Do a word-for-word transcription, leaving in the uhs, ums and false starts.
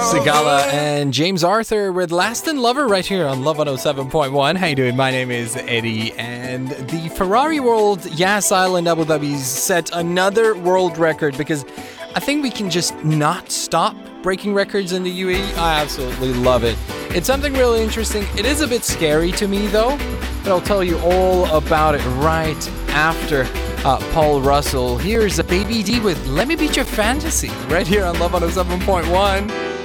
Sigala and James Arthur with Last and Lover right here on Love one oh seven point one. How you doing? My name is Eddie, and the Ferrari World Yas Island Abu Dhabi set another world record because I think we can just not stop breaking records in the U A E. I absolutely love it. It's something really interesting. It is a bit scary to me though, but I'll tell you all about it right after uh, Paul Russell. Here's Baby D with Let Me Beat Your Fantasy right here on Love one oh seven point one.